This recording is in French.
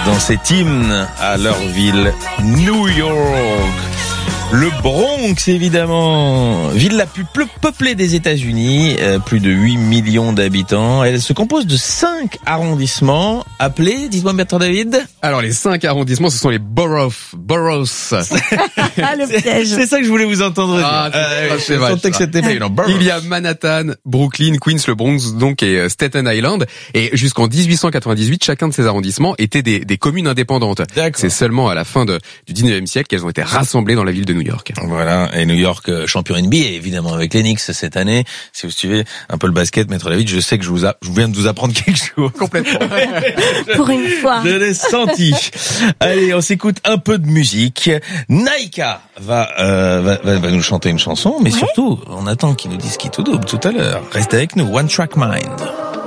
dans cet hymne à leur ville, New York. Le Bronx, évidemment, ville la plus peuplée des États-Unis, plus de 8 millions d'habitants. Elle se compose de 5 arrondissements appelés, dites-moi Bertrand David. Alors les 5 arrondissements, ce sont les boroughs. Le piège. C'est ça que je voulais vous entendre dire. C'est vrai. Il y a Manhattan, Brooklyn, Queens, le Bronx, donc et Staten Island. Et jusqu'en 1898, chacun de ces arrondissements était des communes indépendantes. D'accord. C'est seulement à la fin du 19e siècle qu'elles ont été rassemblées dans la ville de New York. Voilà, et New York champion NBA évidemment avec les Knicks cette année. Si vous suivez un peu le basket, Maître David, je sais que je viens de vous apprendre quelque chose. Complètement. Pour une fois. Je l'ai senti. Allez, on s'écoute un peu de musique. Naïka va nous chanter une chanson, mais surtout, on attend qu'il nous dise qui tout double tout à l'heure. Restez avec nous, One Track Mind.